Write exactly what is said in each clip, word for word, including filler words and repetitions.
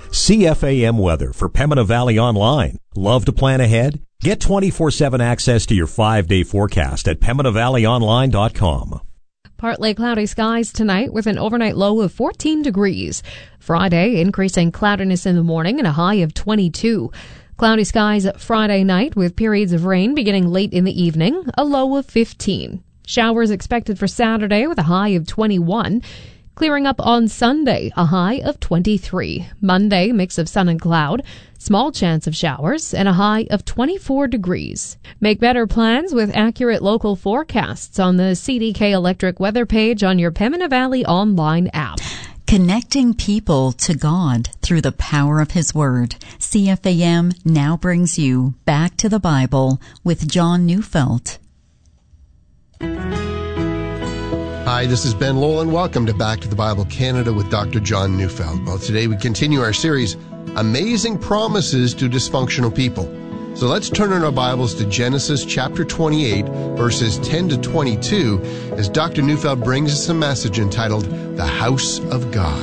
C F A M weather for Pembina Valley Online. Love to plan ahead? Get twenty-four seven access to your five-day forecast at pembina valley online dot com. Partly cloudy skies tonight with an overnight low of fourteen degrees. Friday, increasing cloudiness in the morning and a high of twenty-two. Cloudy skies Friday night with periods of rain beginning late in the evening, a low of fifteen. Showers expected for Saturday with a high of twenty-one. Clearing up on Sunday, a high of twenty-three. Monday, mix of sun and cloud. Small chance of showers and a high of twenty-four degrees. Make better plans with accurate local forecasts on the C D K Electric weather page on your Pembina Valley Online app. Connecting people to God through the power of His Word. C F A M now brings you Back to the Bible with John Neufeld. Hi, this is Ben Lowell, and welcome to Back to the Bible Canada with Doctor John Neufeld. Well, today we continue our series, Amazing Promises to Dysfunctional People. So let's turn in our Bibles to Genesis chapter twenty-eight, verses ten to twenty-two, as Doctor Neufeld brings us a message entitled, The House of God.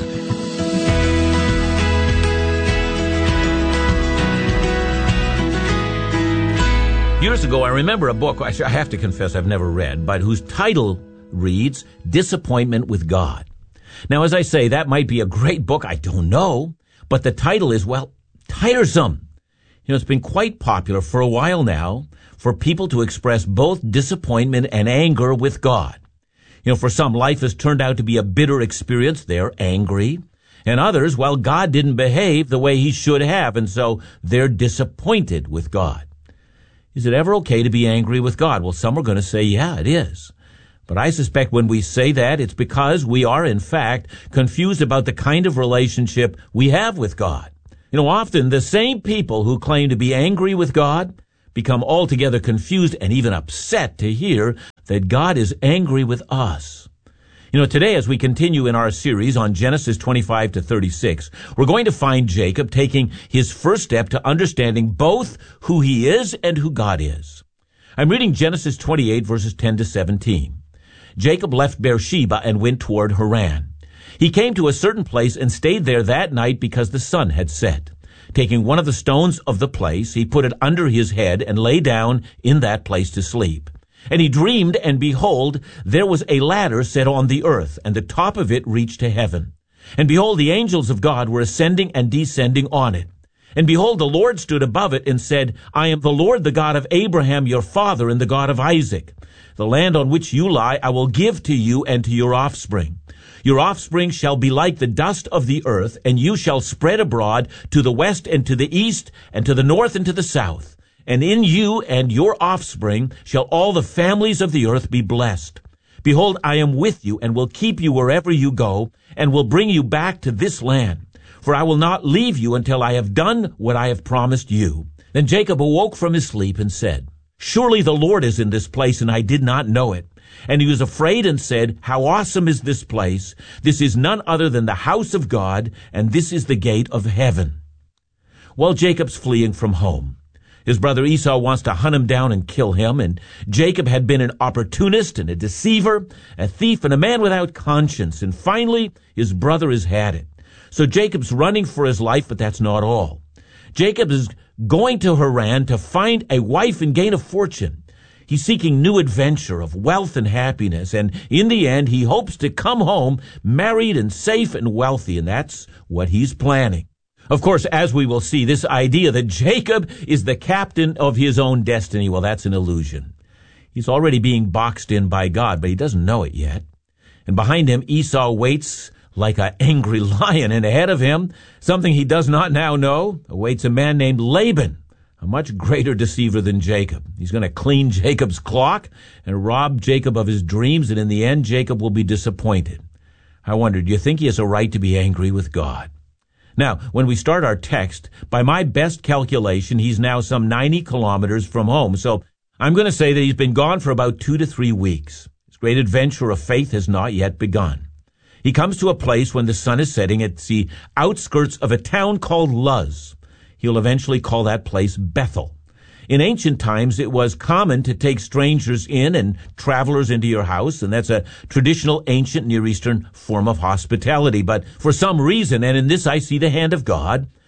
Years ago, I remember a book, I have to confess I've never read, but whose title reads, Disappointment with God. Now, as I say, that might be a great book, I don't know, but the title is, well, tiresome. You know, it's been quite popular for a while now for people to express both disappointment and anger with God. You know, for some, life has turned out to be a bitter experience. They're angry. And others, well, God didn't behave the way He should have, and so they're disappointed with God. Is it ever okay to be angry with God? Well, some are going to say, yeah, it is. But I suspect when we say that, it's because we are, in fact, confused about the kind of relationship we have with God. You know, often the same people who claim to be angry with God become altogether confused and even upset to hear that God is angry with us. You know, today as we continue in our series on Genesis twenty-five to thirty-six, we're going to find Jacob taking his first step to understanding both who he is and who God is. I'm reading Genesis twenty-eight, verses ten to seventeen. Jacob left Beersheba and went toward Haran. He came to a certain place and stayed there that night because the sun had set. Taking one of the stones of the place, he put it under his head and lay down in that place to sleep. And he dreamed, and behold, there was a ladder set on the earth, and the top of it reached to heaven. And behold, the angels of God were ascending and descending on it. And behold, the Lord stood above it and said, I am the Lord, the God of Abraham your father, and the God of Isaac. The land on which you lie I will give to you and to your offspring. Your offspring shall be like the dust of the earth, and you shall spread abroad to the west and to the east, and to the north and to the south. And in you and your offspring shall all the families of the earth be blessed. Behold, I am with you, and will keep you wherever you go, and will bring you back to this land. For I will not leave you until I have done what I have promised you. Then Jacob awoke from his sleep and said, Surely the Lord is in this place, and I did not know it. And he was afraid and said, How awesome is this place! This is none other than the house of God, and this is the gate of heaven. Well, Jacob's fleeing from home. His brother Esau wants to hunt him down and kill him, and Jacob had been an opportunist and a deceiver, a thief and a man without conscience, and finally his brother has had it. So Jacob's running for his life, but that's not all. Jacob is going to Haran to find a wife and gain a fortune. He's seeking new adventure of wealth and happiness, and in the end, he hopes to come home married and safe and wealthy, and that's what he's planning. Of course, as we will see, this idea that Jacob is the captain of his own destiny, well, that's an illusion. He's already being boxed in by God, but he doesn't know it yet. And behind him, Esau waits like an angry lion, and ahead of him, something he does not now know, awaits a man named Laban, a much greater deceiver than Jacob. He's going to clean Jacob's clock and rob Jacob of his dreams, and in the end, Jacob will be disappointed. I wonder, do you think he has a right to be angry with God? Now, when we start our text, by my best calculation, he's now some ninety kilometers from home, so I'm going to say that he's been gone for about two to three weeks. His great adventure of faith has not yet begun. He comes to a place when the sun is setting at the outskirts of a town called Luz. He'll eventually call that place Bethel. In ancient times, it was common to take strangers in and travelers into your house, and that's a traditional ancient Near Eastern form of hospitality. But for some reason, and in this I see the hand of God,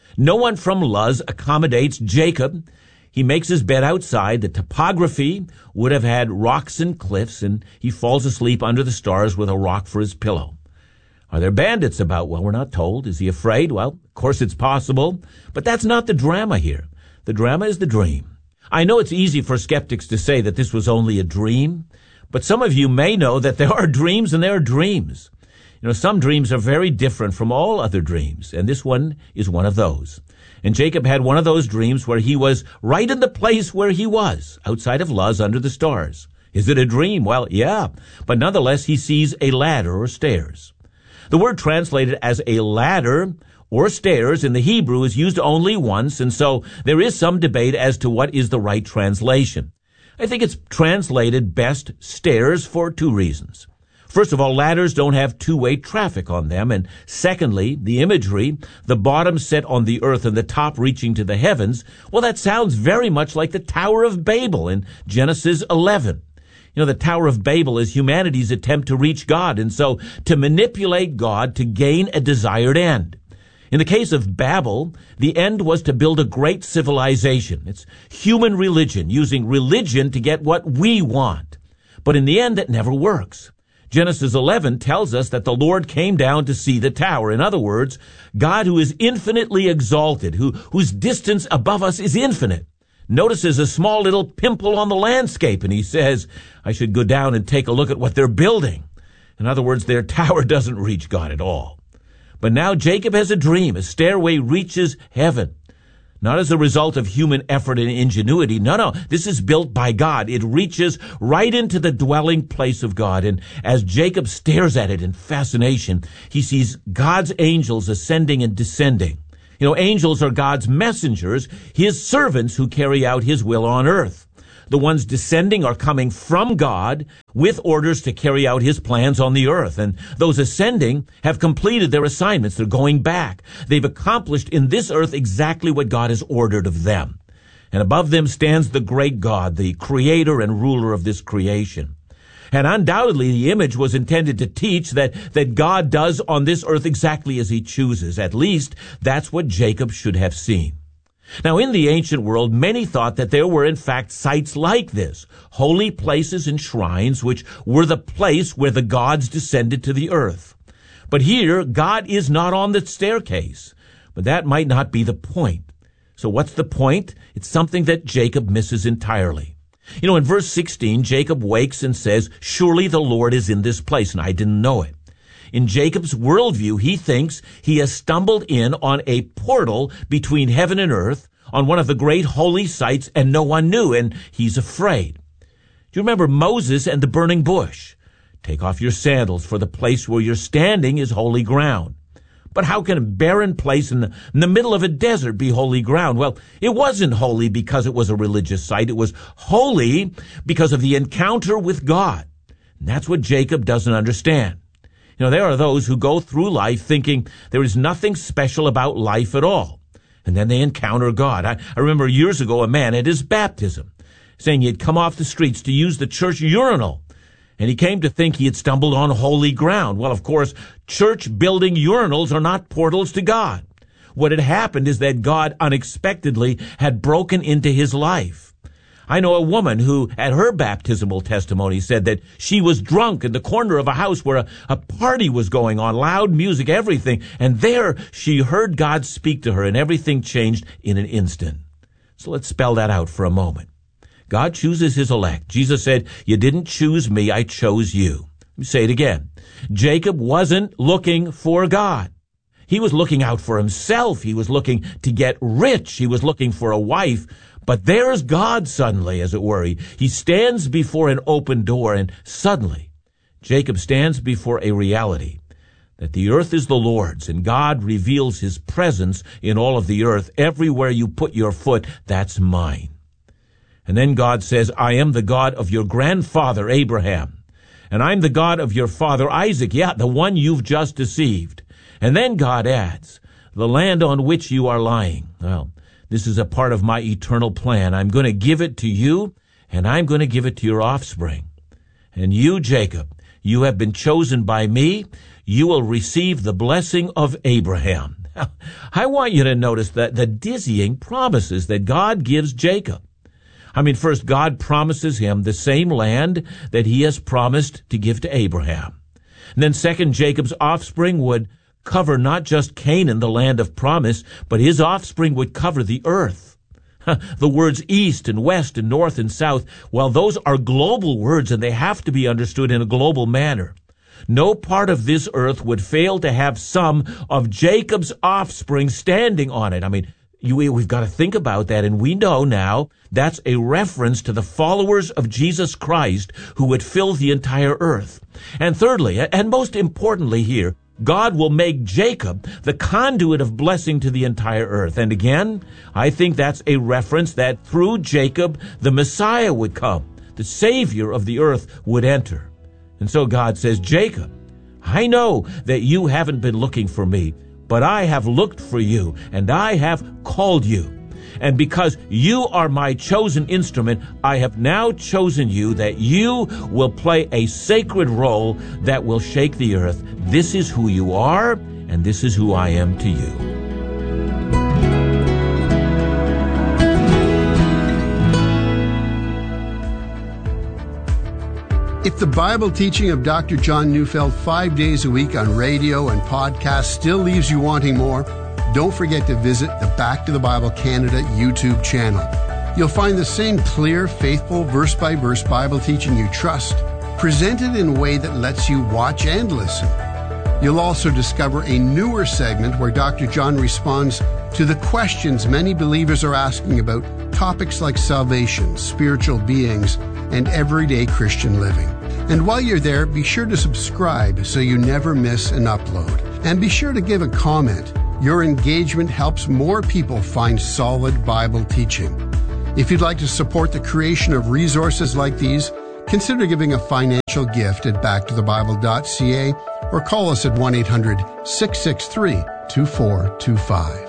No one from Luz accommodates Jacob. He makes his bed outside. The topography would have had rocks and cliffs, and he falls asleep under the stars with a rock for his pillow. Are there bandits about? Well, we're not told. Is he afraid? Well, of course it's possible. But that's not the drama here. The drama is the dream. I know it's easy for skeptics to say that this was only a dream, but some of you may know that there are dreams and there are dreams. You know, some dreams are very different from all other dreams, and this one is one of those. And Jacob had one of those dreams where he was right in the place where he was, outside of Luz under the stars. Is it a dream? Well, yeah, but nonetheless he sees a ladder or stairs. The word translated as a ladder or stairs in the Hebrew is used only once, and so there is some debate as to what is the right translation. I think it's translated best stairs for two reasons. First of all, ladders don't have two-way traffic on them, and secondly, the imagery, the bottom set on the earth and the top reaching to the heavens, well, that sounds very much like the Tower of Babel in Genesis eleven. You know, the Tower of Babel is humanity's attempt to reach God, and so to manipulate God to gain a desired end. In the case of Babel, the end was to build a great civilization. It's human religion, using religion to get what we want. But in the end, it never works. Genesis eleven tells us that the Lord came down to see the tower. In other words, God, who is infinitely exalted, who, whose distance above us is infinite, notices a small little pimple on the landscape, and he says, I should go down and take a look at what they're building. In other words, their tower doesn't reach God at all. But now Jacob has a dream. A stairway reaches heaven. Not as a result of human effort and ingenuity. No, no. This is built by God. It reaches right into the dwelling place of God. And as Jacob stares at it in fascination, he sees God's angels ascending and descending. You know, angels are God's messengers, his servants who carry out his will on earth. The ones descending are coming from God with orders to carry out his plans on the earth. And those ascending have completed their assignments. They're going back. They've accomplished in this earth exactly what God has ordered of them. And above them stands the great God, the creator and ruler of this creation. And undoubtedly, the image was intended to teach that, that God does on this earth exactly as he chooses. At least, that's what Jacob should have seen. Now, in the ancient world, many thought that there were, in fact, sites like this, holy places and shrines, which were the place where the gods descended to the earth. But here, God is not on the staircase. But that might not be the point. So what's the point? It's something that Jacob misses entirely. You know, in verse sixteen, Jacob wakes and says, surely the Lord is in this place, and I didn't know it. In Jacob's worldview, he thinks he has stumbled in on a portal between heaven and earth, on one of the great holy sites, and no one knew, and he's afraid. Do you remember Moses and the burning bush? Take off your sandals, for the place where you're standing is holy ground. But how can a barren place in the, in the middle of a desert be holy ground? Well, it wasn't holy because it was a religious site. It was holy because of the encounter with God. And that's what Jacob doesn't understand. You know, there are those who go through life thinking there is nothing special about life at all. And then they encounter God. I, I remember years ago a man at his baptism saying he had come off the streets to use the church urinal. And he came to think he had stumbled on holy ground. Well, of course, church-building urinals are not portals to God. What had happened is that God unexpectedly had broken into his life. I know a woman who, at her baptismal testimony, said that she was drunk in the corner of a house where a, a party was going on, loud music, everything, and there she heard God speak to her, and everything changed in an instant. So let's spell that out for a moment. God chooses his elect. Jesus said, you didn't choose me, I chose you. Let me say it again. Jacob wasn't looking for God. He was looking out for himself. He was looking to get rich. He was looking for a wife. But there's God suddenly, as it were. He, he stands before an open door, and suddenly Jacob stands before a reality that the earth is the Lord's, and God reveals his presence in all of the earth. Everywhere you put your foot, that's mine. And then God says, I am the God of your grandfather Abraham, and I'm the God of your father Isaac, yeah, the one you've just deceived. And then God adds, the land on which you are lying, well, this is a part of my eternal plan. I'm going to give it to you, and I'm going to give it to your offspring. And you, Jacob, you have been chosen by me. You will receive the blessing of Abraham. I want you to notice that the dizzying promises that God gives Jacob. I mean, first, God promises him the same land that he has promised to give to Abraham. And then second, Jacob's offspring would cover not just Canaan, the land of promise, but his offspring would cover the earth. The words east and west and north and south, well, those are global words and they have to be understood in a global manner. No part of this earth would fail to have some of Jacob's offspring standing on it. I mean, you, we've got to think about that, and we know now that's a reference to the followers of Jesus Christ who would fill the entire earth. And thirdly, and most importantly here, God will make Jacob the conduit of blessing to the entire earth. And again, I think that's a reference that through Jacob, the Messiah would come. The Savior of the earth would enter. And so God says, Jacob, I know that you haven't been looking for me, but I have looked for you, and I have called you. And because you are my chosen instrument, I have now chosen you that you will play a sacred role that will shake the earth. This is who you are, and this is who I am to you. If the Bible teaching of Doctor John Neufeld five days a week on radio and podcast still leaves you wanting more, don't forget to visit the Back to the Bible Canada YouTube channel. You'll find the same clear, faithful, verse-by-verse Bible teaching you trust, presented in a way that lets you watch and listen. You'll also discover a newer segment where Doctor John responds to the questions many believers are asking about topics like salvation, spiritual beings, and everyday Christian living. And while you're there, be sure to subscribe so you never miss an upload. And be sure to give a comment. Your engagement helps more people find solid Bible teaching. If you'd like to support the creation of resources like these, consider giving a financial gift at back to the bible dot c a or call us at one eight hundred six six three two four two five.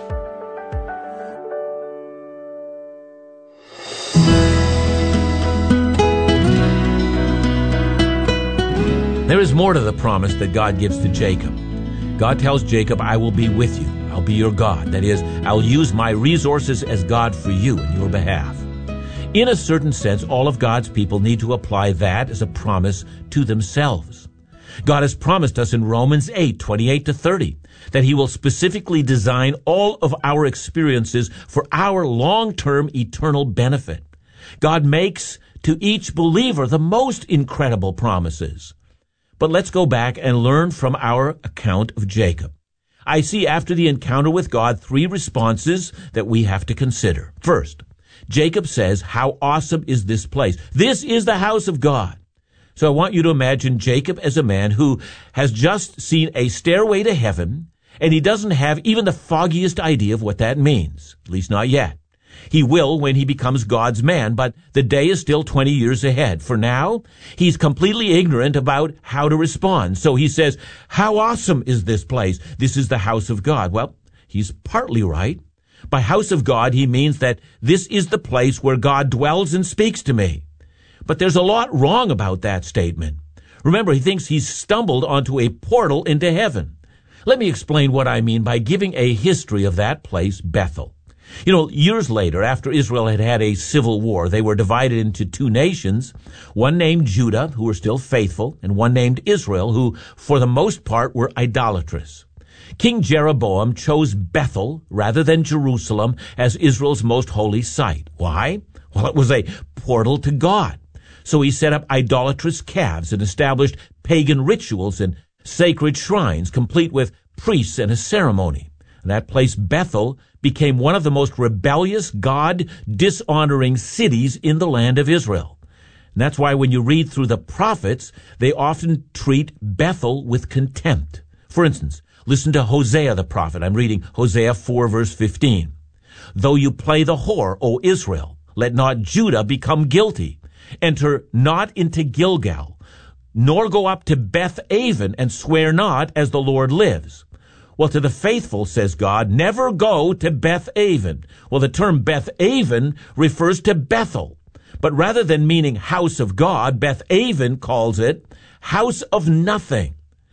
There is more to the promise that God gives to Jacob. God tells Jacob, I will be with you. I'll be your God. That is, I'll use my resources as God for you in your behalf. In a certain sense, all of God's people need to apply that as a promise to themselves. God has promised us in Romans eight, twenty-eight to thirty, that he will specifically design all of our experiences for our long-term eternal benefit. God makes to each believer the most incredible promises. But let's go back and learn from our account of Jacob. I see after the encounter with God three responses that we have to consider. First, Jacob says, how awesome is this place? This is the house of God. So I want you to imagine Jacob as a man who has just seen a stairway to heaven, and he doesn't have even the foggiest idea of what that means, at least not yet. He will when he becomes God's man, but the day is still twenty years ahead. For now, he's completely ignorant about how to respond. So he says, how awesome is this place? This is the house of God. Well, he's partly right. By house of God, he means that this is the place where God dwells and speaks to me. But there's a lot wrong about that statement. Remember, he thinks he's stumbled onto a portal into heaven. Let me explain what I mean by giving a history of that place, Bethel. You know, years later, after Israel had had a civil war, they were divided into two nations, one named Judah, who were still faithful, and one named Israel, who, for the most part, were idolatrous. King Jeroboam chose Bethel rather than Jerusalem as Israel's most holy site. Why? Well, it was a portal to God. So he set up idolatrous calves and established pagan rituals and sacred shrines, complete with priests and a ceremony. And that place, Bethel, became one of the most rebellious, God-dishonoring cities in the land of Israel. And that's why when you read through the prophets, they often treat Bethel with contempt. For instance, listen to Hosea the prophet. I'm reading Hosea four, verse fifteen. Though you play the whore, O Israel, let not Judah become guilty. Enter not into Gilgal, nor go up to Beth-aven, and swear not as the Lord lives. Well, to the faithful, says God, never go to Beth-aven. Well, the term Beth-aven refers to Bethel. But rather than meaning house of God, Beth-aven calls it house of nothing.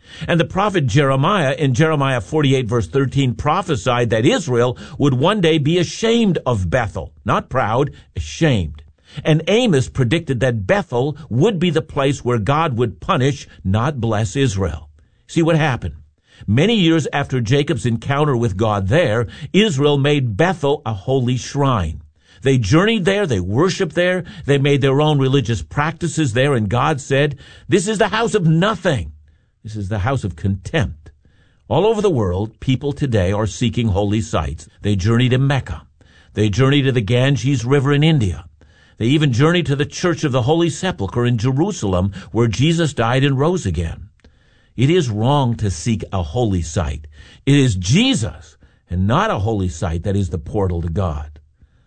And the prophet Jeremiah in Jeremiah forty-eight verse thirteen prophesied that Israel would one day be ashamed of Bethel. Not proud, ashamed. And Amos predicted that Bethel would be the place where God would punish, not bless Israel. See what happened? Many years after Jacob's encounter with God there, Israel made Bethel a holy shrine. They journeyed there, they worshiped there, they made their own religious practices there, and God said, "This is the house of nothing. This is the house of contempt." All over the world, people today are seeking holy sites. They journey to Mecca. They journey to the Ganges River in India. They even journey to the Church of the Holy Sepulchre in Jerusalem, where Jesus died and rose again. It is wrong to seek a holy site. It is Jesus and not a holy site that is the portal to God.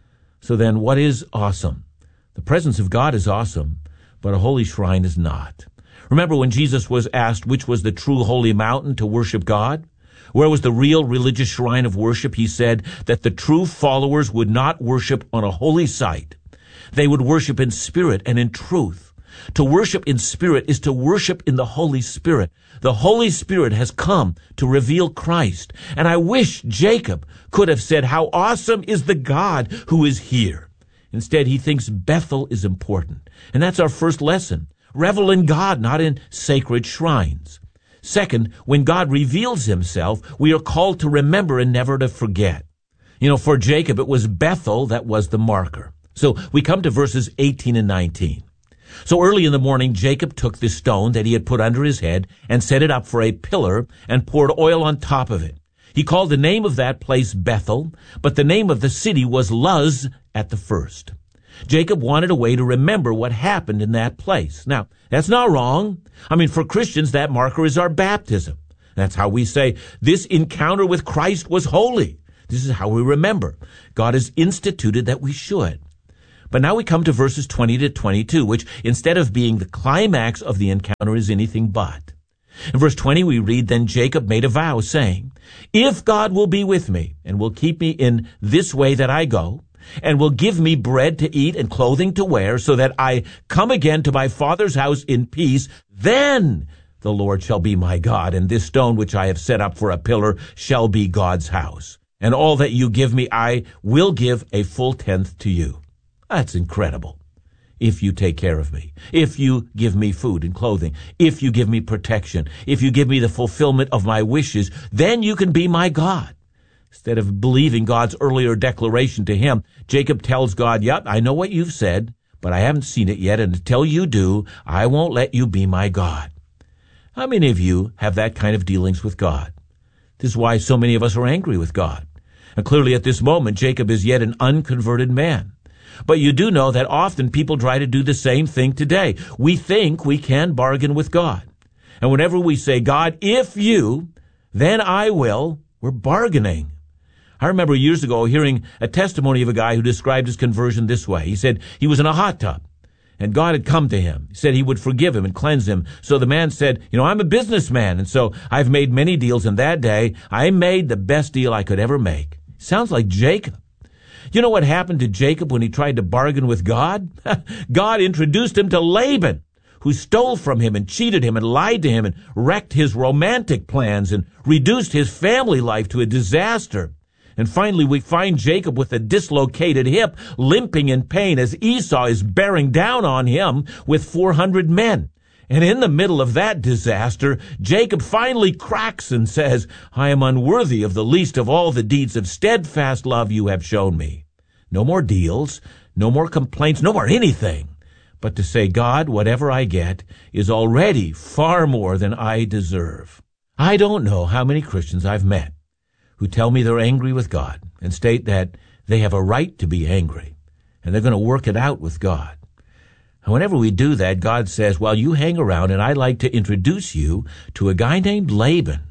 So then, what is awesome? The presence of God is awesome, but a holy shrine is not. Remember when Jesus was asked which was the true holy mountain to worship God? Where was the real religious shrine of worship? He said that the true followers would not worship on a holy site. They would worship in spirit and in truth. To worship in spirit is to worship in the Holy Spirit. The Holy Spirit has come to reveal Christ. And I wish Jacob could have said, "How awesome is the God who is here." Instead, he thinks Bethel is important. And that's our first lesson. Revel in God, not in sacred shrines. Second, when God reveals himself, we are called to remember and never to forget. You know, for Jacob, it was Bethel that was the marker. So we come to verses eighteen and nineteen. So early in the morning, Jacob took the stone that he had put under his head and set it up for a pillar and poured oil on top of it. He called the name of that place Bethel, but the name of the city was Luz at the first. Jacob wanted a way to remember what happened in that place. Now, that's not wrong. I mean, for Christians, that marker is our baptism. That's how we say, this encounter with Christ was holy. This is how we remember. God has instituted that we should. But now we come to verses twenty to twenty-two, which instead of being the climax of the encounter is anything but. In verse twenty we read, "Then Jacob made a vow, saying, If God will be with me, and will keep me in this way that I go, and will give me bread to eat and clothing to wear, so that I come again to my father's house in peace, then the Lord shall be my God, and this stone which I have set up for a pillar shall be God's house. And all that you give me I will give a full tenth to you." That's incredible. If you take care of me, if you give me food and clothing, if you give me protection, if you give me the fulfillment of my wishes, then you can be my God. Instead of believing God's earlier declaration to him, Jacob tells God, "Yep, I know what you've said, but I haven't seen it yet, and until you do, I won't let you be my God." How many of you have that kind of dealings with God? This is why so many of us are angry with God. And clearly at this moment, Jacob is yet an unconverted man. But you do know that often people try to do the same thing today. We think we can bargain with God. And whenever we say, "God, if you, then I will," we're bargaining. I remember years ago hearing a testimony of a guy who described his conversion this way. He said he was in a hot tub, and God had come to him. He said he would forgive him and cleanse him. So the man said, "You know, I'm a businessman, and so I've made many deals, and that day I made the best deal I could ever make." Sounds like Jacob. You know what happened to Jacob when he tried to bargain with God? God introduced him to Laban, who stole from him and cheated him and lied to him and wrecked his romantic plans and reduced his family life to a disaster. And finally, we find Jacob with a dislocated hip, limping in pain as Esau is bearing down on him with four hundred men. And in the middle of that disaster, Jacob finally cracks and says, "I am unworthy of the least of all the deeds of steadfast love you have shown me." No more deals, no more complaints, no more anything, but to say, "God, whatever I get is already far more than I deserve." I don't know how many Christians I've met who tell me they're angry with God and state that they have a right to be angry and they're going to work it out with God. And whenever we do that, God says, "Well, you hang around, and I'd like to introduce you to a guy named Laban."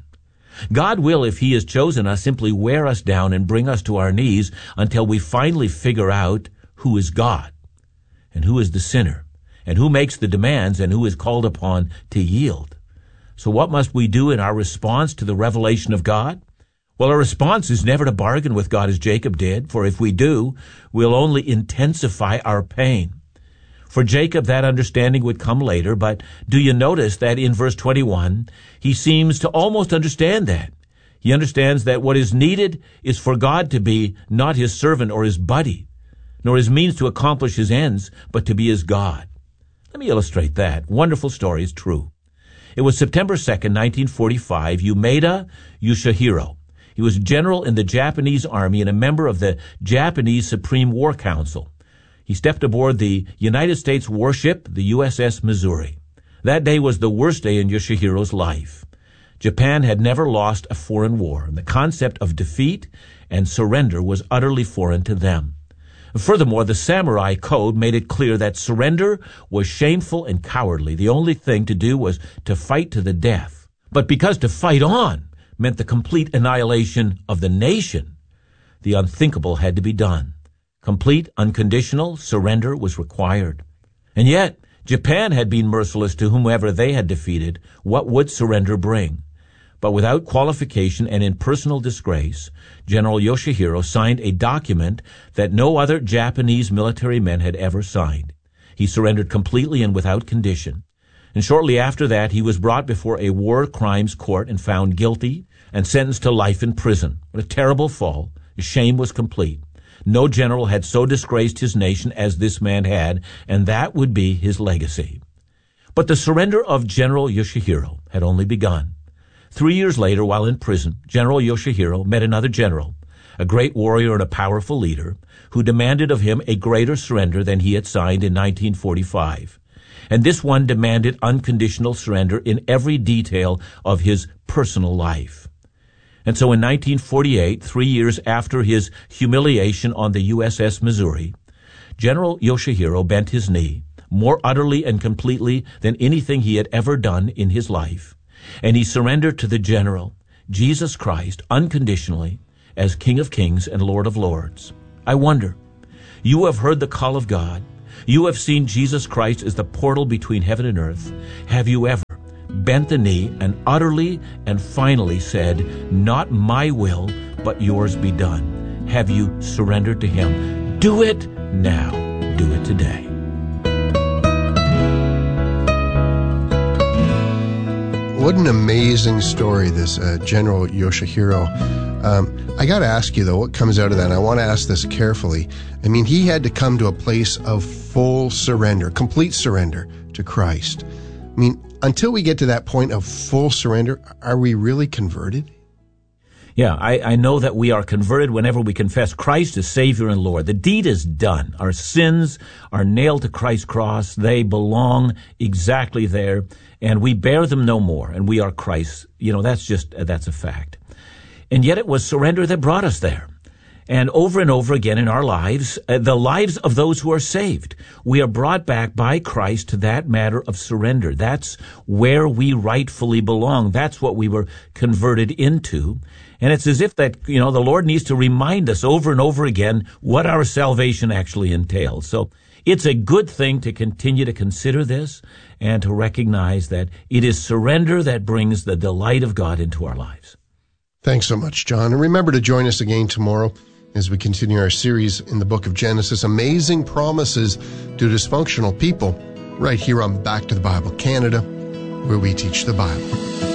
God will, if he has chosen us, simply wear us down and bring us to our knees until we finally figure out who is God and who is the sinner and who makes the demands and who is called upon to yield. So what must we do in our response to the revelation of God? Well, our response is never to bargain with God as Jacob did, for if we do, we'll only intensify our pain. For Jacob, that understanding would come later, but do you notice that in verse twenty-one, he seems to almost understand that? He understands that what is needed is for God to be not his servant or his buddy, nor his means to accomplish his ends, but to be his God. Let me illustrate that. Wonderful story is true. It was September second, nineteen forty-five, Umeda Yoshihiro. He was general in the Japanese army and a member of the Japanese Supreme War Council. He stepped aboard the United States warship, the U S S Missouri. That day was the worst day in Yoshihiro's life. Japan had never lost a foreign war, and the concept of defeat and surrender was utterly foreign to them. Furthermore, the samurai code made it clear that surrender was shameful and cowardly. The only thing to do was to fight to the death. But because to fight on meant the complete annihilation of the nation, the unthinkable had to be done. Complete, unconditional surrender was required. And yet, Japan had been merciless to whomever they had defeated. What would surrender bring? But without qualification and in personal disgrace, General Yoshihiro signed a document that no other Japanese military men had ever signed. He surrendered completely and without condition. And shortly after that, he was brought before a war crimes court and found guilty and sentenced to life in prison. What a terrible fall. His shame was complete. No general had so disgraced his nation as this man had, and that would be his legacy. But the surrender of General Yoshihiro had only begun. Three years later, while in prison, General Yoshihiro met another general, a great warrior and a powerful leader, who demanded of him a greater surrender than he had signed in nineteen forty-five. And this one demanded unconditional surrender in every detail of his personal life. And so in nineteen forty-eight, three years after his humiliation on the U S S Missouri, General Yoshihiro bent his knee, more utterly and completely than anything he had ever done in his life, and he surrendered to the General, Jesus Christ, unconditionally, as King of Kings and Lord of Lords. I wonder, you have heard the call of God. You have seen Jesus Christ as the portal between heaven and earth. Have you ever bent the knee and utterly and finally said, not my will, but yours be done? Have you surrendered to him? Do it now. Do it today. What an amazing story, this uh, General Yoshihiro. Um, I got to ask you, though, what comes out of that? And I want to ask this carefully. I mean, he had to come to a place of full surrender, complete surrender to Christ. I mean, until we get to that point of full surrender, are we really converted? Yeah, I, I know that we are converted whenever we confess Christ as Savior and Lord. The deed is done. Our sins are nailed to Christ's cross. They belong exactly there, and we bear them no more, and we are Christ's. You know, that's just, that's a fact. And yet it was surrender that brought us there. And over and over again in our lives, uh, the lives of those who are saved, we are brought back by Christ to that matter of surrender. That's where we rightfully belong. That's what we were converted into. And it's as if that, you know, the Lord needs to remind us over and over again what our salvation actually entails. So it's a good thing to continue to consider this and to recognize that it is surrender that brings the delight of God into our lives. Thanks so much, John. And remember to join us again tomorrow as we continue our series in the book of Genesis, Amazing Promises to Dysfunctional People, right here on Back to the Bible Canada, where we teach the Bible.